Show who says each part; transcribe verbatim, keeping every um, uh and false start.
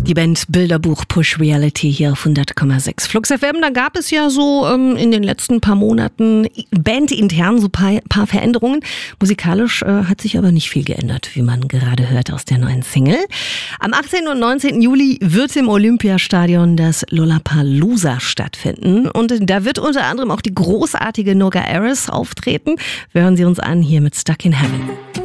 Speaker 1: Die Band Bilderbuch Push Reality hier auf hundert Komma sechs Flux F M. Da gab es ja so ähm, in den letzten paar Monaten bandintern so paar, paar Veränderungen. Musikalisch äh, hat sich aber nicht viel geändert, wie man gerade hört aus der neuen Single. Am achtzehnten und neunzehnten Juli wird im Olympiastadion das Lollapalooza stattfinden. Und da wird unter anderem auch die großartige Noga Erez auftreten. Wir hören sie uns an hier mit Stuck in Heaven.